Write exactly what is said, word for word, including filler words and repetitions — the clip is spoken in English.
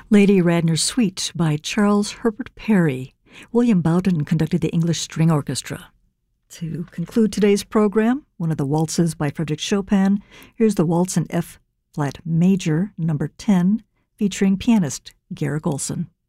Lady Radnor's Suite by Charles Herbert Perry. William Bowden conducted the English String Orchestra. To conclude today's program, one of the waltzes by Frédéric Chopin. Here's the Waltz in F-flat major, number ten, featuring pianist Garrick Ohlson.